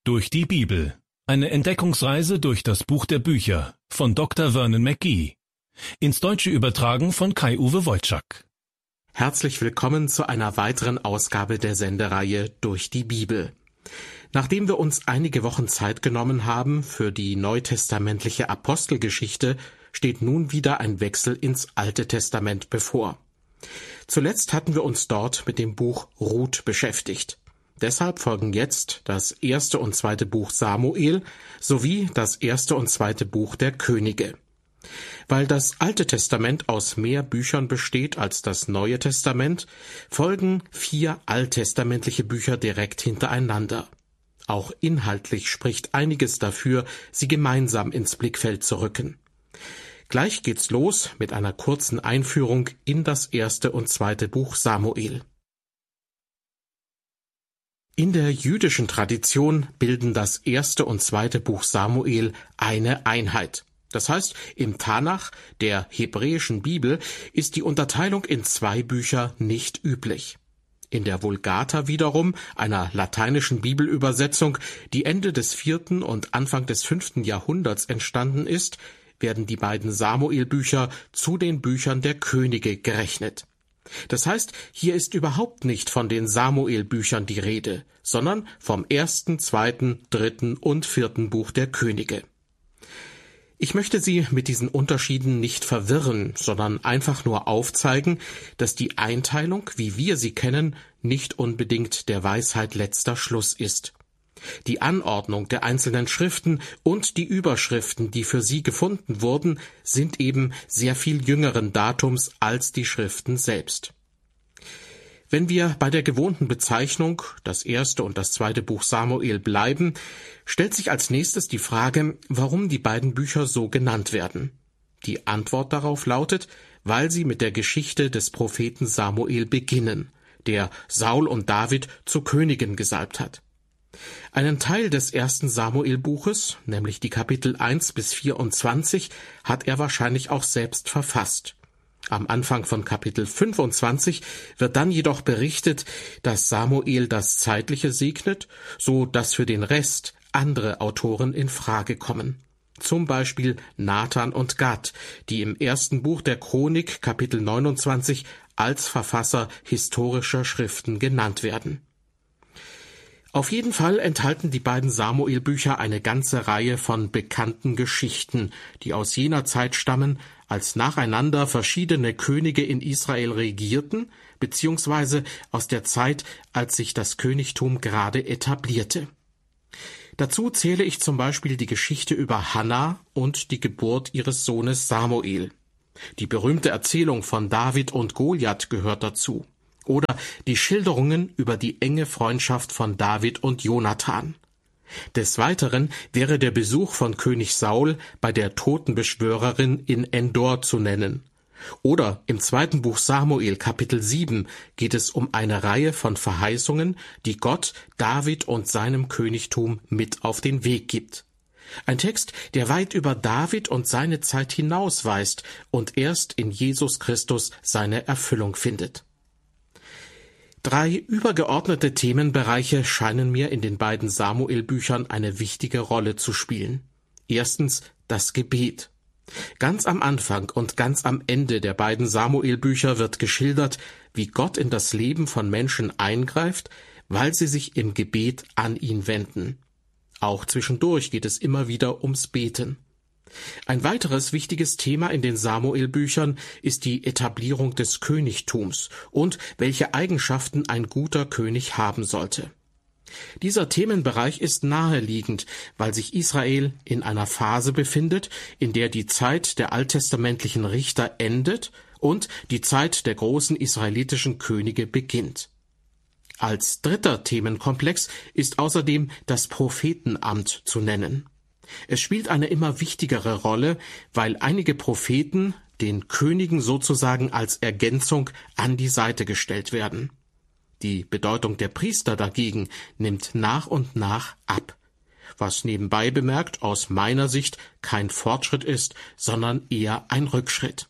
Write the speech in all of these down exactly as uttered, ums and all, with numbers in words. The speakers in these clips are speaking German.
Durch die Bibel. Eine Entdeckungsreise durch das Buch der Bücher von Doktor Vernon McGee. Ins Deutsche übertragen von Kai-Uwe Wojczak. Herzlich willkommen zu einer weiteren Ausgabe der Sendereihe Durch die Bibel. Nachdem wir uns einige Wochen Zeit genommen haben für die neutestamentliche Apostelgeschichte, steht nun wieder ein Wechsel ins Alte Testament bevor. Zuletzt hatten wir uns dort mit dem Buch Ruth beschäftigt. Deshalb folgen jetzt das erste und zweite Buch Samuel sowie das erste und zweite Buch der Könige. Weil das Alte Testament aus mehr Büchern besteht als das Neue Testament, folgen vier alttestamentliche Bücher direkt hintereinander. Auch inhaltlich spricht einiges dafür, sie gemeinsam ins Blickfeld zu rücken. Gleich geht's los mit einer kurzen Einführung in das erste und zweite Buch Samuel. In der jüdischen Tradition bilden das erste und zweite Buch Samuel eine Einheit. Das heißt, im Tanach, der hebräischen Bibel, ist die Unterteilung in zwei Bücher nicht üblich. In der Vulgata wiederum, einer lateinischen Bibelübersetzung, die Ende des vierten und Anfang des fünften Jahrhunderts entstanden ist, werden die beiden Samuel-Bücher zu den Büchern der Könige gerechnet. Das heißt, hier ist überhaupt nicht von den Samuel-Büchern die Rede, sondern vom ersten, zweiten, dritten und vierten Buch der Könige. Ich möchte Sie mit diesen Unterschieden nicht verwirren, sondern einfach nur aufzeigen, dass die Einteilung, wie wir sie kennen, nicht unbedingt der Weisheit letzter Schluss ist. Die Anordnung der einzelnen Schriften und die Überschriften, die für sie gefunden wurden, sind eben sehr viel jüngeren Datums als die Schriften selbst. Wenn wir bei der gewohnten Bezeichnung, das erste und das zweite Buch Samuel, bleiben, stellt sich als nächstes die Frage, warum die beiden Bücher so genannt werden. Die Antwort darauf lautet, weil sie mit der Geschichte des Propheten Samuel beginnen, der Saul und David zu Königen gesalbt hat. Einen Teil des ersten Samuel-Buches, nämlich die Kapitel eins bis vierundzwanzig, hat er wahrscheinlich auch selbst verfasst. Am Anfang von Kapitel fünfundzwanzig wird dann jedoch berichtet, dass Samuel das Zeitliche segnet, so dass für den Rest andere Autoren in Frage kommen. Zum Beispiel Nathan und Gad, die im ersten Buch der Chronik, Kapitel neunundzwanzig, als Verfasser historischer Schriften genannt werden. Auf jeden Fall enthalten die beiden Samuel-Bücher eine ganze Reihe von bekannten Geschichten, die aus jener Zeit stammen, als nacheinander verschiedene Könige in Israel regierten, beziehungsweise aus der Zeit, als sich das Königtum gerade etablierte. Dazu zähle ich zum Beispiel die Geschichte über Hannah und die Geburt ihres Sohnes Samuel. Die berühmte Erzählung von David und Goliath gehört dazu. Oder die Schilderungen über die enge Freundschaft von David und Jonathan. Des Weiteren wäre der Besuch von König Saul bei der Totenbeschwörerin in Endor zu nennen. Oder im zweiten Buch Samuel, Kapitel sieben, geht es um eine Reihe von Verheißungen, die Gott David und seinem Königtum mit auf den Weg gibt. Ein Text, der weit über David und seine Zeit hinausweist und erst in Jesus Christus seine Erfüllung findet. Drei übergeordnete Themenbereiche scheinen mir in den beiden Samuel-Büchern eine wichtige Rolle zu spielen. Erstens das Gebet. Ganz am Anfang und ganz am Ende der beiden Samuel-Bücher wird geschildert, wie Gott in das Leben von Menschen eingreift, weil sie sich im Gebet an ihn wenden. Auch zwischendurch geht es immer wieder ums Beten. Ein weiteres wichtiges Thema in den Samuel-Büchern ist die Etablierung des Königtums und welche Eigenschaften ein guter König haben sollte. Dieser Themenbereich ist naheliegend, weil sich Israel in einer Phase befindet, in der die Zeit der alttestamentlichen Richter endet und die Zeit der großen israelitischen Könige beginnt. Als dritter Themenkomplex ist außerdem das Prophetenamt zu nennen. Es spielt eine immer wichtigere Rolle, weil einige Propheten den Königen sozusagen als Ergänzung an die Seite gestellt werden. Die Bedeutung der Priester dagegen nimmt nach und nach ab, was nebenbei bemerkt aus meiner Sicht kein Fortschritt ist, sondern eher ein Rückschritt.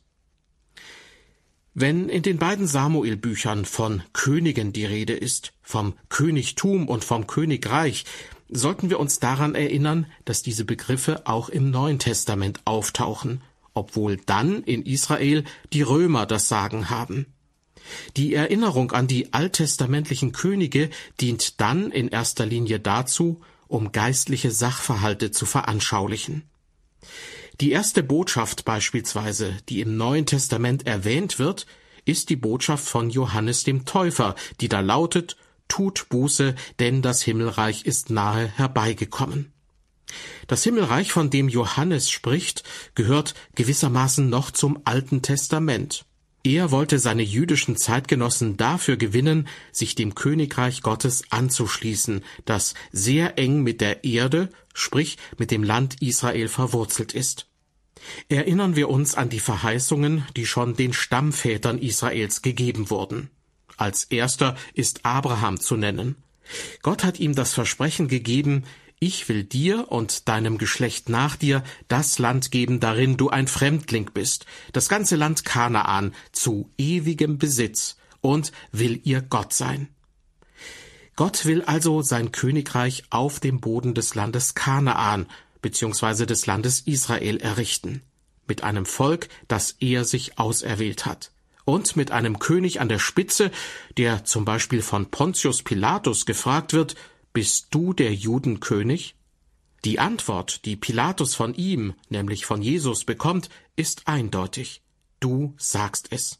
Wenn in den beiden Samuel-Büchern von Königen die Rede ist, vom Königtum und vom Königreich, sollten wir uns daran erinnern, dass diese Begriffe auch im Neuen Testament auftauchen, obwohl dann in Israel die Römer das Sagen haben. Die Erinnerung an die alttestamentlichen Könige dient dann in erster Linie dazu, um geistliche Sachverhalte zu veranschaulichen. Die erste Botschaft beispielsweise, die im Neuen Testament erwähnt wird, ist die Botschaft von Johannes dem Täufer, die da lautet: Tut Buße, denn das Himmelreich ist nahe herbeigekommen. Das Himmelreich, von dem Johannes spricht, gehört gewissermaßen noch zum Alten Testament. Er wollte seine jüdischen Zeitgenossen dafür gewinnen, sich dem Königreich Gottes anzuschließen, das sehr eng mit der Erde, sprich mit dem Land Israel verwurzelt ist. Erinnern wir uns an die Verheißungen, die schon den Stammvätern Israels gegeben wurden. Als erster ist Abraham zu nennen. Gott hat ihm das Versprechen gegeben: Ich will dir und deinem Geschlecht nach dir das Land geben, darin du ein Fremdling bist, das ganze Land Kanaan zu ewigem Besitz, und will ihr Gott sein. Gott will also sein Königreich auf dem Boden des Landes Kanaan bzw. des Landes Israel errichten, mit einem Volk, das er sich auserwählt hat. Und mit einem König an der Spitze, der zum Beispiel von Pontius Pilatus gefragt wird: Bist du der Judenkönig? Die Antwort, die Pilatus von ihm, nämlich von Jesus, bekommt, ist eindeutig: Du sagst es.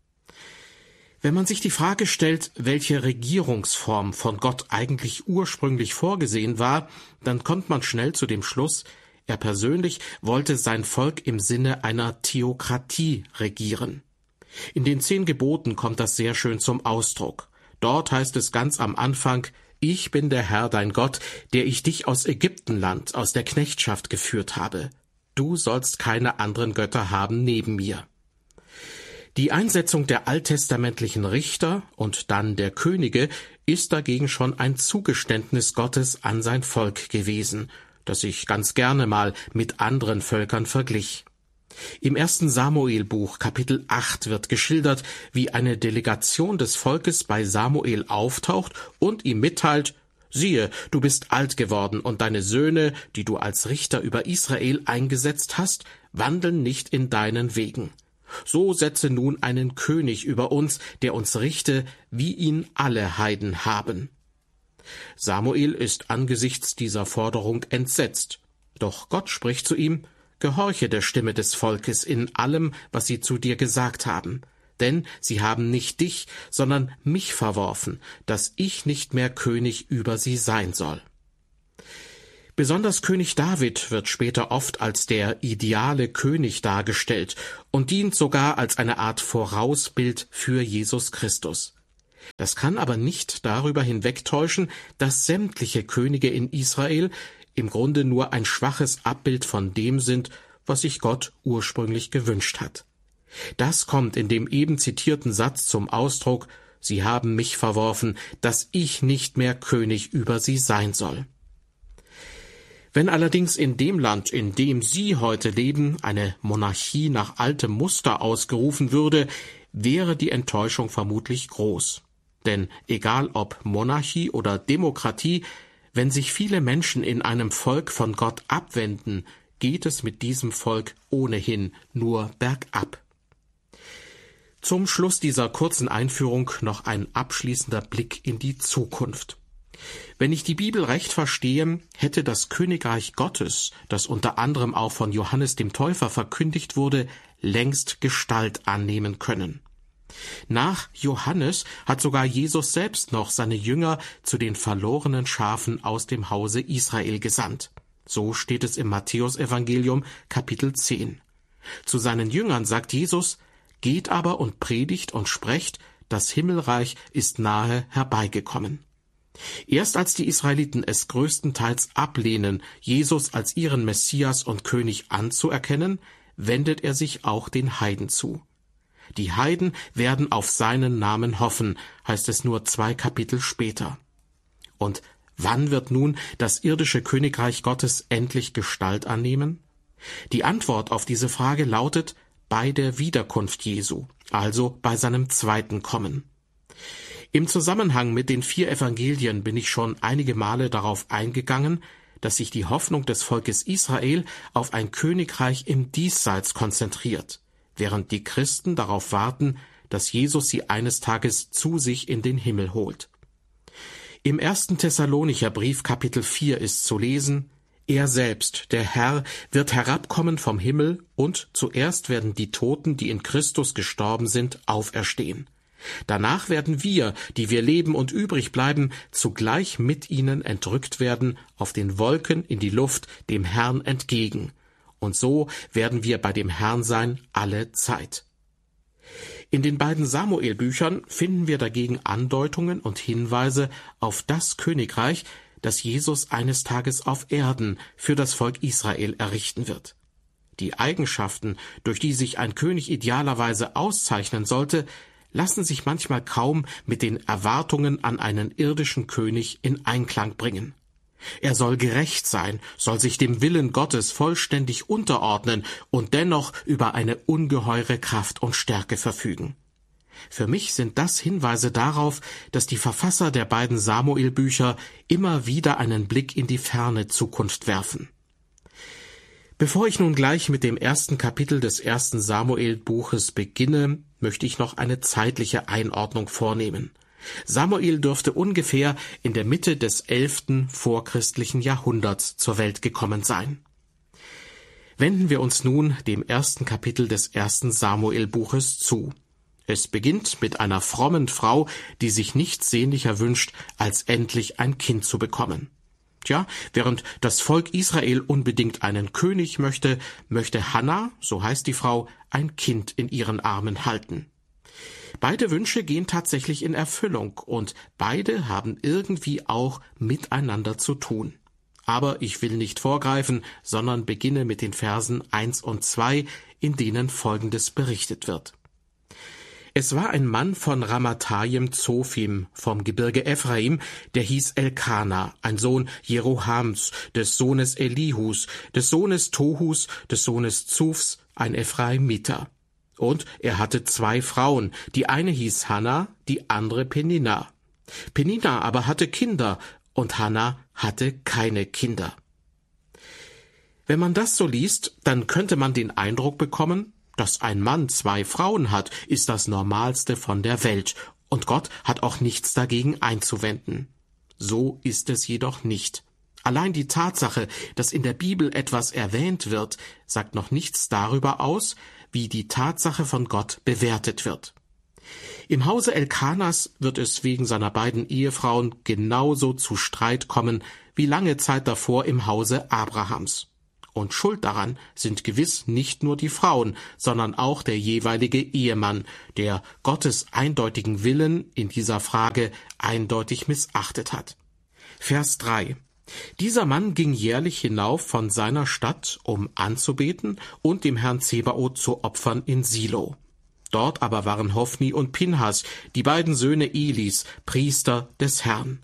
Wenn man sich die Frage stellt, welche Regierungsform von Gott eigentlich ursprünglich vorgesehen war, dann kommt man schnell zu dem Schluss, er persönlich wollte sein Volk im Sinne einer Theokratie regieren. In den zehn Geboten kommt das sehr schön zum Ausdruck. Dort heißt es ganz am Anfang: Ich bin der Herr, dein Gott, der ich dich aus Ägyptenland, aus der Knechtschaft geführt habe. Du sollst keine anderen Götter haben neben mir. Die Einsetzung der alttestamentlichen Richter und dann der Könige ist dagegen schon ein Zugeständnis Gottes an sein Volk gewesen, das sich ganz gerne mal mit anderen Völkern verglich. Im ersten Samuelbuch, Kapitel acht, wird geschildert, wie eine Delegation des Volkes bei Samuel auftaucht und ihm mitteilt: Siehe, du bist alt geworden, und deine Söhne, die du als Richter über Israel eingesetzt hast, wandeln nicht in deinen Wegen. So setze nun einen König über uns, der uns richte, wie ihn alle Heiden haben. Samuel ist angesichts dieser Forderung entsetzt. Doch Gott spricht zu ihm: Gehorche der Stimme des Volkes in allem, was sie zu dir gesagt haben. Denn sie haben nicht dich, sondern mich verworfen, dass ich nicht mehr König über sie sein soll. Besonders König David wird später oft als der ideale König dargestellt und dient sogar als eine Art Vorausbild für Jesus Christus. Das kann aber nicht darüber hinwegtäuschen, dass sämtliche Könige in Israel im Grunde nur ein schwaches Abbild von dem sind, was sich Gott ursprünglich gewünscht hat. Das kommt in dem eben zitierten Satz zum Ausdruck: Sie haben mich verworfen, dass ich nicht mehr König über sie sein soll. Wenn allerdings in dem Land, in dem Sie heute leben, eine Monarchie nach altem Muster ausgerufen würde, wäre die Enttäuschung vermutlich groß. Denn egal ob Monarchie oder Demokratie, wenn sich viele Menschen in einem Volk von Gott abwenden, geht es mit diesem Volk ohnehin nur bergab. Zum Schluss dieser kurzen Einführung noch ein abschließender Blick in die Zukunft. Wenn ich die Bibel recht verstehe, hätte das Königreich Gottes, das unter anderem auch von Johannes dem Täufer verkündigt wurde, längst Gestalt annehmen können. Nach Johannes hat sogar Jesus selbst noch seine Jünger zu den verlorenen Schafen aus dem Hause Israel gesandt. So steht es im Matthäusevangelium Kapitel zehn. Zu seinen Jüngern sagt Jesus: Geht aber und predigt und sprecht, das Himmelreich ist nahe herbeigekommen. Erst als die Israeliten es größtenteils ablehnen, Jesus als ihren Messias und König anzuerkennen, wendet er sich auch den Heiden zu. Die Heiden werden auf seinen Namen hoffen, heißt es nur zwei Kapitel später. Und wann wird nun das irdische Königreich Gottes endlich Gestalt annehmen? Die Antwort auf diese Frage lautet: bei der Wiederkunft Jesu, also bei seinem zweiten Kommen. Im Zusammenhang mit den vier Evangelien bin ich schon einige Male darauf eingegangen, dass sich die Hoffnung des Volkes Israel auf ein Königreich im Diesseits konzentriert, während die Christen darauf warten, dass Jesus sie eines Tages zu sich in den Himmel holt. Im ersten Thessalonicher Brief Kapitel vier ist zu lesen: Er selbst, der Herr, wird herabkommen vom Himmel, und zuerst werden die Toten, die in Christus gestorben sind, auferstehen. Danach werden wir, die wir leben und übrig bleiben, zugleich mit ihnen entrückt werden auf den Wolken in die Luft dem Herrn entgegen. Und so werden wir bei dem Herrn sein alle Zeit. In den beiden Samuel-Büchern finden wir dagegen Andeutungen und Hinweise auf das Königreich, das Jesus eines Tages auf Erden für das Volk Israel errichten wird. Die Eigenschaften, durch die sich ein König idealerweise auszeichnen sollte, lassen sich manchmal kaum mit den Erwartungen an einen irdischen König in Einklang bringen. Er soll gerecht sein, soll sich dem Willen Gottes vollständig unterordnen und dennoch über eine ungeheure Kraft und Stärke verfügen. Für mich sind das Hinweise darauf, dass die Verfasser der beiden Samuel-Bücher immer wieder einen Blick in die ferne Zukunft werfen. Bevor ich nun gleich mit dem ersten Kapitel des ersten Samuel-Buches beginne, möchte ich noch eine zeitliche Einordnung vornehmen. Samuel dürfte ungefähr in der Mitte des elften vorchristlichen Jahrhunderts zur Welt gekommen sein. Wenden wir uns nun dem ersten Kapitel des ersten Samuel-Buches zu. Es beginnt mit einer frommen Frau, die sich nichts sehnlicher wünscht, als endlich ein Kind zu bekommen. Tja, während das Volk Israel unbedingt einen König möchte, möchte Hannah, so heißt die Frau, ein Kind in ihren Armen halten. Beide Wünsche gehen tatsächlich in Erfüllung und beide haben irgendwie auch miteinander zu tun. Aber ich will nicht vorgreifen, sondern beginne mit den Versen eins und zwei, in denen Folgendes berichtet wird. Es war ein Mann von Ramathaim Zophim vom Gebirge Ephraim, der hieß Elkana, ein Sohn Jerohams, des Sohnes Elihus, des Sohnes Tohus, des Sohnes Zufs, ein Ephraimiter. Und er hatte zwei Frauen, die eine hieß Hannah, die andere Penina. Penina aber hatte Kinder, und Hannah hatte keine Kinder. Wenn man das so liest, dann könnte man den Eindruck bekommen, dass ein Mann zwei Frauen hat, ist das Normalste von der Welt, und Gott hat auch nichts dagegen einzuwenden. So ist es jedoch nicht. Allein die Tatsache, dass in der Bibel etwas erwähnt wird, sagt noch nichts darüber aus, wie die Tatsache von Gott bewertet wird. Im Hause Elkanas wird es wegen seiner beiden Ehefrauen genauso zu Streit kommen, wie lange Zeit davor im Hause Abrahams. Und schuld daran sind gewiss nicht nur die Frauen, sondern auch der jeweilige Ehemann, der Gottes eindeutigen Willen in dieser Frage eindeutig missachtet hat. Vers drei. Dieser Mann ging jährlich hinauf von seiner Stadt, um anzubeten und dem Herrn Zebaoth zu opfern in Silo. Dort aber waren Hophni und Pinhas, die beiden Söhne Elis, Priester des Herrn.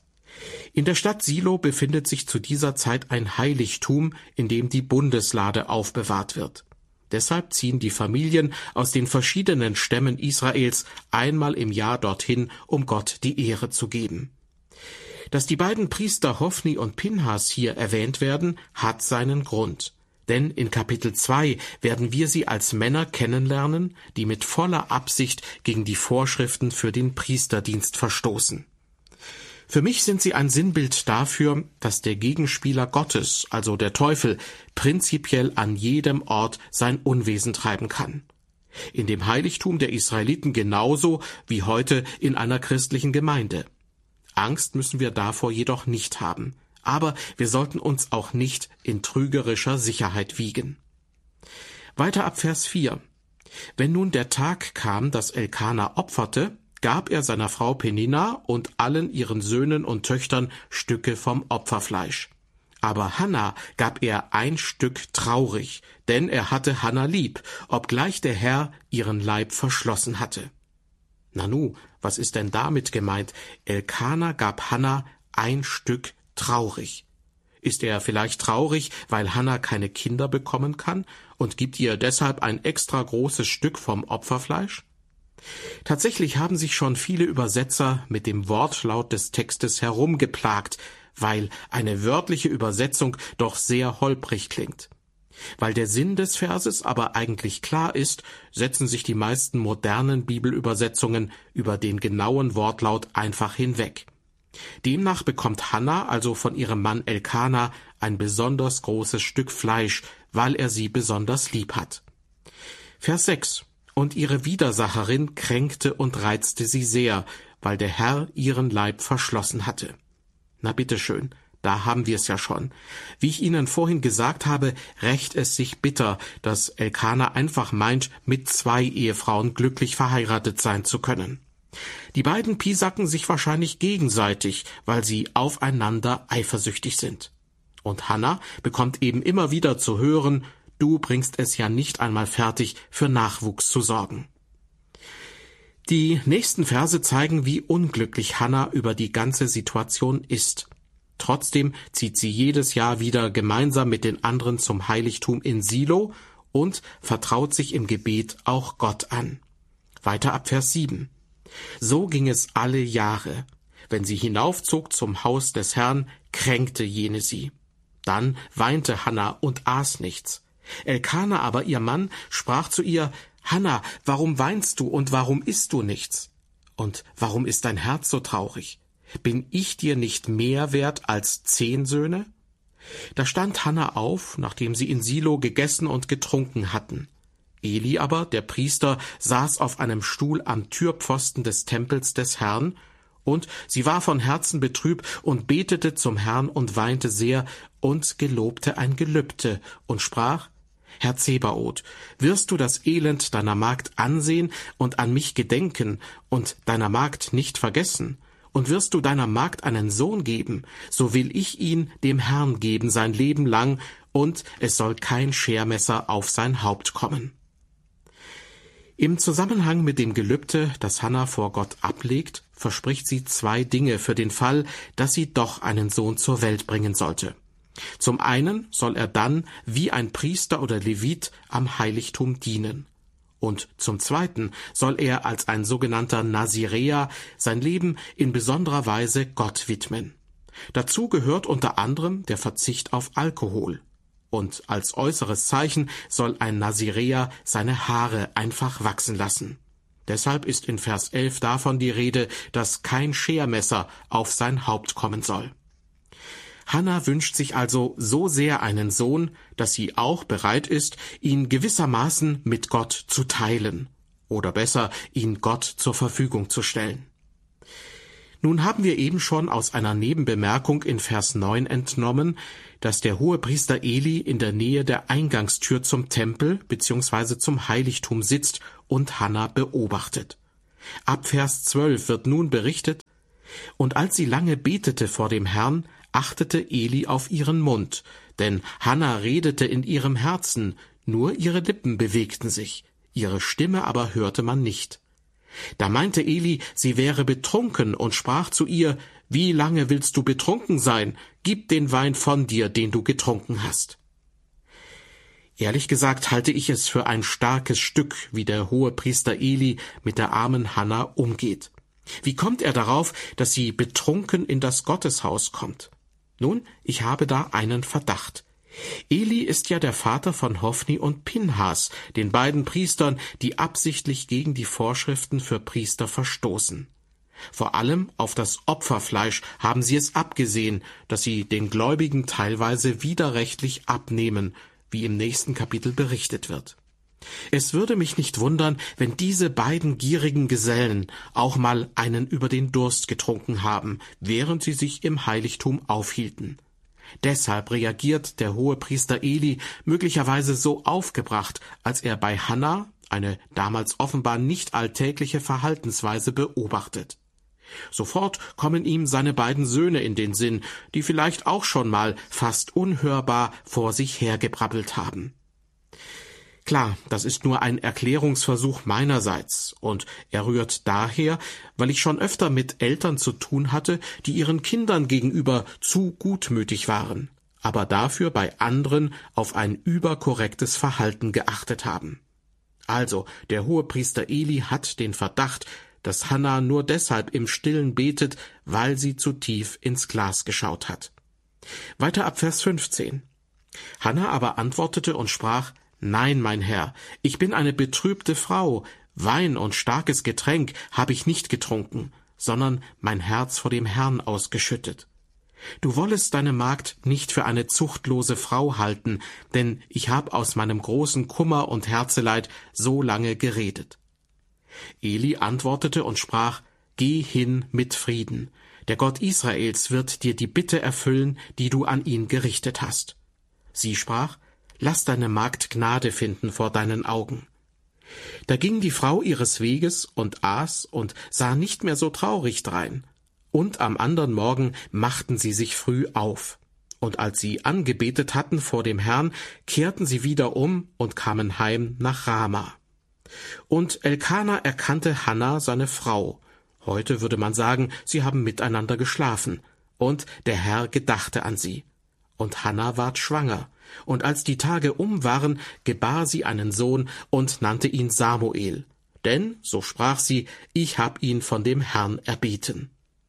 In der Stadt Silo befindet sich zu dieser Zeit ein Heiligtum, in dem die Bundeslade aufbewahrt wird. Deshalb ziehen die Familien aus den verschiedenen Stämmen Israels einmal im Jahr dorthin, um Gott die Ehre zu geben. Dass die beiden Priester Hophni und Pinhas hier erwähnt werden, hat seinen Grund. Denn in Kapitel zwei werden wir sie als Männer kennenlernen, die mit voller Absicht gegen die Vorschriften für den Priesterdienst verstoßen. Für mich sind sie ein Sinnbild dafür, dass der Gegenspieler Gottes, also der Teufel, prinzipiell an jedem Ort sein Unwesen treiben kann. In dem Heiligtum der Israeliten genauso wie heute in einer christlichen Gemeinde. Angst müssen wir davor jedoch nicht haben, aber wir sollten uns auch nicht in trügerischer Sicherheit wiegen. Weiter ab Vers vier. Wenn nun der Tag kam, dass Elkana opferte, gab er seiner Frau Penina und allen ihren Söhnen und Töchtern Stücke vom Opferfleisch. Aber Hannah gab er ein Stück traurig, denn er hatte Hannah lieb, obgleich der Herr ihren Leib verschlossen hatte. Nanu, was ist denn damit gemeint? Elkana gab Hannah ein Stück traurig. Ist er vielleicht traurig, weil Hannah keine Kinder bekommen kann und gibt ihr deshalb ein extra großes Stück vom Opferfleisch? Tatsächlich haben sich schon viele Übersetzer mit dem Wortlaut des Textes herumgeplagt, weil eine wörtliche Übersetzung doch sehr holprig klingt. Weil der Sinn des Verses aber eigentlich klar ist, setzen sich die meisten modernen Bibelübersetzungen über den genauen Wortlaut einfach hinweg. Demnach bekommt Hannah also von ihrem Mann Elkana ein besonders großes Stück Fleisch, weil er sie besonders lieb hat. Vers sechs. Und ihre Widersacherin kränkte und reizte sie sehr, weil der Herr ihren Leib verschlossen hatte. Na bitteschön, da haben wir es ja schon. Wie ich Ihnen vorhin gesagt habe, rächt es sich bitter, dass Elkana einfach meint, mit zwei Ehefrauen glücklich verheiratet sein zu können. Die beiden piesacken sich wahrscheinlich gegenseitig, weil sie aufeinander eifersüchtig sind. Und Hannah bekommt eben immer wieder zu hören, du bringst es ja nicht einmal fertig, für Nachwuchs zu sorgen. Die nächsten Verse zeigen, wie unglücklich Hannah über die ganze Situation ist. Trotzdem zieht sie jedes Jahr wieder gemeinsam mit den anderen zum Heiligtum in Silo und vertraut sich im Gebet auch Gott an. Weiter ab Vers sieben. So ging es alle Jahre. Wenn sie hinaufzog zum Haus des Herrn, kränkte jene sie. Dann weinte Hannah und aß nichts. Elkana aber, ihr Mann, sprach zu ihr, Hannah, warum weinst du und warum isst du nichts? Und warum ist dein Herz so traurig? Bin ich dir nicht mehr wert als zehn Söhne? Da stand Hannah auf, nachdem sie in Silo gegessen und getrunken hatten. Eli aber, der Priester, saß auf einem Stuhl am Türpfosten des Tempels des Herrn, und sie war von Herzen betrübt und betete zum Herrn und weinte sehr und gelobte ein Gelübde und sprach, Herr Zebaoth, wirst du das Elend deiner Magd ansehen und an mich gedenken und deiner Magd nicht vergessen? Und wirst du deiner Magd einen Sohn geben, so will ich ihn dem Herrn geben sein Leben lang, und es soll kein Schermesser auf sein Haupt kommen. Im Zusammenhang mit dem Gelübde, das Hannah vor Gott ablegt, verspricht sie zwei Dinge für den Fall, dass sie doch einen Sohn zur Welt bringen sollte. Zum einen soll er dann wie ein Priester oder Levit am Heiligtum dienen. Und zum Zweiten soll er als ein sogenannter Naziräer sein Leben in besonderer Weise Gott widmen. Dazu gehört unter anderem der Verzicht auf Alkohol. Und als äußeres Zeichen soll ein Naziräer seine Haare einfach wachsen lassen. Deshalb ist in Vers elf davon die Rede, dass kein Schermesser auf sein Haupt kommen soll. Hannah wünscht sich also so sehr einen Sohn, dass sie auch bereit ist, ihn gewissermaßen mit Gott zu teilen. Oder besser, ihn Gott zur Verfügung zu stellen. Nun haben wir eben schon aus einer Nebenbemerkung in Vers neun entnommen, dass der Hohepriester Eli in der Nähe der Eingangstür zum Tempel bzw. zum Heiligtum sitzt und Hannah beobachtet. Ab Vers zwölf wird nun berichtet, und als sie lange betete vor dem Herrn, achtete Eli auf ihren Mund, denn Hannah redete in ihrem Herzen, nur ihre Lippen bewegten sich, ihre Stimme aber hörte man nicht. Da meinte Eli, sie wäre betrunken und sprach zu ihr, wie lange willst du betrunken sein? Gib den Wein von dir, den du getrunken hast. Ehrlich gesagt halte ich es für ein starkes Stück, wie der Hohepriester Eli mit der armen Hannah umgeht. Wie kommt er darauf, dass sie betrunken in das Gotteshaus kommt? Nun, ich habe da einen Verdacht. Eli ist ja der Vater von Hofni und Pinhas, den beiden Priestern, die absichtlich gegen die Vorschriften für Priester verstoßen. Vor allem auf das Opferfleisch haben sie es abgesehen, das sie den Gläubigen teilweise widerrechtlich abnehmen, wie im nächsten Kapitel berichtet wird. Es würde mich nicht wundern, wenn diese beiden gierigen Gesellen auch mal einen über den Durst getrunken haben, während sie sich im Heiligtum aufhielten. Deshalb reagiert der Hohepriester Eli möglicherweise so aufgebracht, als er bei Hannah eine damals offenbar nicht alltägliche Verhaltensweise beobachtet. Sofort kommen ihm seine beiden Söhne in den Sinn, die vielleicht auch schon mal fast unhörbar vor sich hergebrabbelt haben. Klar, das ist nur ein Erklärungsversuch meinerseits, und er rührt daher, weil ich schon öfter mit Eltern zu tun hatte, die ihren Kindern gegenüber zu gutmütig waren, aber dafür bei anderen auf ein überkorrektes Verhalten geachtet haben. Also, der Hohepriester Eli hat den Verdacht, dass Hannah nur deshalb im Stillen betet, weil sie zu tief ins Glas geschaut hat. Weiter ab Vers fünfzehn. Hannah aber antwortete und sprach: Nein, mein Herr, ich bin eine betrübte Frau, Wein und starkes Getränk habe ich nicht getrunken, sondern mein Herz vor dem Herrn ausgeschüttet. Du wollest deine Magd nicht für eine zuchtlose Frau halten, denn ich hab aus meinem großen Kummer und Herzeleid so lange geredet. Eli antwortete und sprach: Geh hin mit Frieden. Der Gott Israels wird dir die Bitte erfüllen, die du an ihn gerichtet hast. Sie sprach: Lass deine Magd Gnade finden vor deinen Augen. Da ging die Frau ihres Weges und aß und sah nicht mehr so traurig drein. Und am andern Morgen machten sie sich früh auf. Und als sie angebetet hatten vor dem Herrn, kehrten sie wieder um und kamen heim nach Rama. Und Elkana erkannte Hannah, seine Frau. Heute würde man sagen, sie haben miteinander geschlafen. Und der Herr gedachte an sie. Und Hannah ward schwanger. Und als die Tage um waren, gebar sie einen Sohn und nannte ihn Samuel. Denn, so sprach sie, ich hab ihn von dem Herrn erbeten.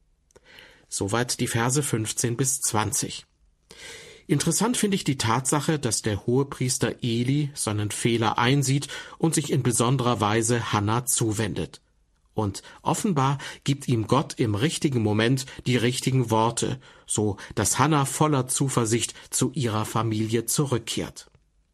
Soweit die Verse fünfzehn bis zwanzig. Interessant finde ich die Tatsache, dass der Hohepriester Eli seinen Fehler einsieht und sich in besonderer Weise Hannah zuwendet. Und offenbar gibt ihm Gott im richtigen Moment die richtigen Worte, so dass Hannah voller Zuversicht zu ihrer Familie zurückkehrt.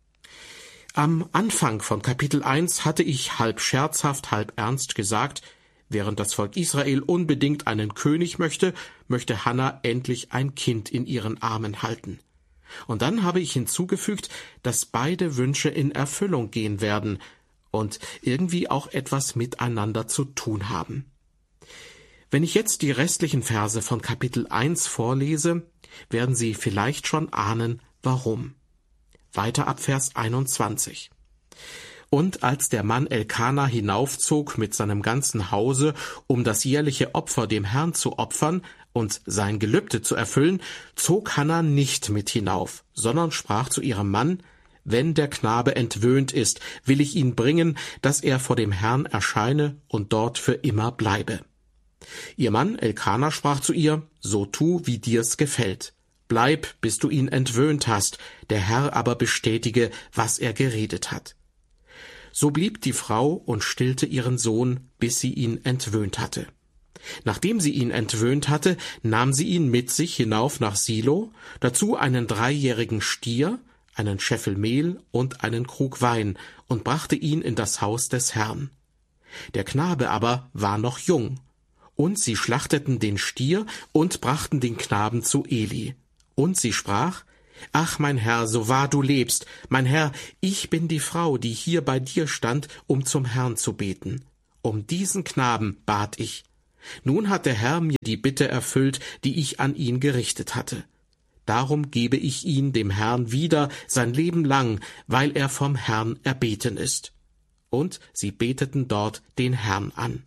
Am Anfang von Kapitel eins hatte ich halb scherzhaft, halb ernst gesagt, während das Volk Israel unbedingt einen König möchte, möchte Hannah endlich ein Kind in ihren Armen halten. Und dann habe ich hinzugefügt, dass beide Wünsche in Erfüllung gehen werden und irgendwie auch etwas miteinander zu tun haben. Wenn ich jetzt die restlichen Verse von Kapitel eins vorlese, werden Sie vielleicht schon ahnen, warum. Weiter ab Vers einundzwanzig. Und als der Mann Elkana hinaufzog mit seinem ganzen Hause, um das jährliche Opfer dem Herrn zu opfern und sein Gelübde zu erfüllen, zog Hannah nicht mit hinauf, sondern sprach zu ihrem Mann: Wenn der Knabe entwöhnt ist, will ich ihn bringen, dass er vor dem Herrn erscheine und dort für immer bleibe. Ihr Mann Elkana sprach zu ihr: So tu, wie dir's gefällt. Bleib, bis du ihn entwöhnt hast, der Herr aber bestätige, was er geredet hat. So blieb die Frau und stillte ihren Sohn, bis sie ihn entwöhnt hatte. Nachdem sie ihn entwöhnt hatte, nahm sie ihn mit sich hinauf nach Silo, dazu einen dreijährigen Stier, einen Scheffel Mehl und einen Krug Wein, und brachte ihn in das Haus des Herrn. Der Knabe aber war noch jung. Und sie schlachteten den Stier und brachten den Knaben zu Eli. Und sie sprach: Ach, mein Herr, so wahr du lebst, mein Herr, ich bin die Frau, die hier bei dir stand, um zum Herrn zu beten. Um diesen Knaben bat ich. Nun hat der Herr mir die Bitte erfüllt, die ich an ihn gerichtet hatte. Darum gebe ich ihn dem Herrn wieder sein Leben lang, weil er vom Herrn erbeten ist. Und sie beteten dort den Herrn an.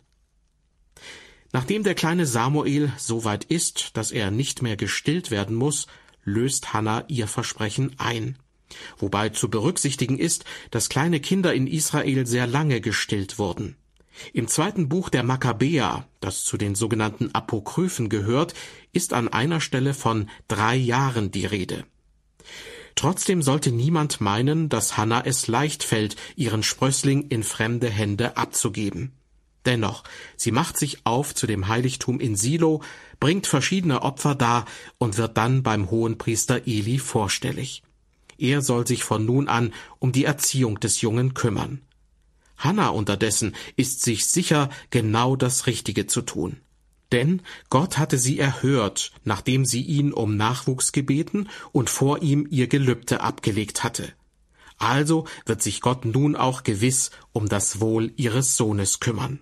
Nachdem der kleine Samuel so weit ist, dass er nicht mehr gestillt werden muss, löst Hannah ihr Versprechen ein. Wobei zu berücksichtigen ist, dass kleine Kinder in Israel sehr lange gestillt wurden. Im zweiten Buch der Makkabäer, das zu den sogenannten Apokryphen gehört, ist an einer Stelle von drei Jahren die Rede. Trotzdem sollte niemand meinen, dass Hannah es leicht fällt, ihren Sprössling in fremde Hände abzugeben. Dennoch, sie macht sich auf zu dem Heiligtum in Silo, bringt verschiedene Opfer dar und wird dann beim Hohenpriester Eli vorstellig. Er soll sich von nun an um die Erziehung des Jungen kümmern. Hannah unterdessen ist sich sicher, genau das Richtige zu tun. Denn Gott hatte sie erhört, nachdem sie ihn um Nachwuchs gebeten und vor ihm ihr Gelübde abgelegt hatte. Also wird sich Gott nun auch gewiss um das Wohl ihres Sohnes kümmern.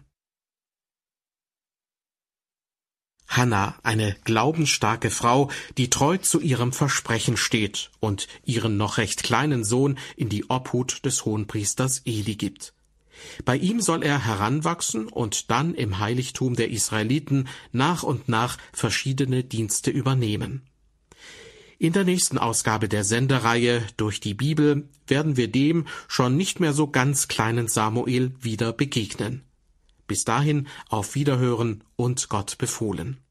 Hannah, eine glaubensstarke Frau, die treu zu ihrem Versprechen steht und ihren noch recht kleinen Sohn in die Obhut des Hohenpriesters Eli gibt. Bei ihm soll er heranwachsen und dann im Heiligtum der Israeliten nach und nach verschiedene Dienste übernehmen. In der nächsten Ausgabe der Sendereihe Durch die Bibel werden wir dem schon nicht mehr so ganz kleinen Samuel wieder begegnen. Bis dahin auf Wiederhören und Gott befohlen.